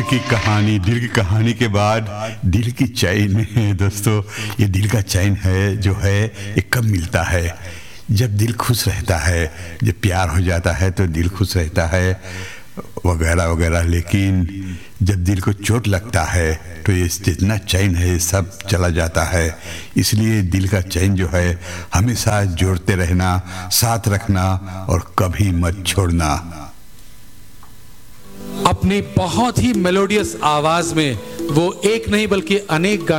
दिल की कहानी के बाद दिल की चैन है दोस्तों। ये दिल का चैन है जो है ये कब मिलता है? जब दिल खुश रहता है, जब प्यार हो जाता है तो दिल खुश रहता है वगैरह वगैरह। लेकिन जब दिल को चोट लगता है तो ये जितना चैन है सब चला जाता है। इसलिए दिल का चैन जो है हमेशा जोड़ते रहना, साथ रखना और कभी मत छोड़ना। अपनी बहुत ही मेलोडियस आवाज में वो एक नहीं बल्कि अनेक गानों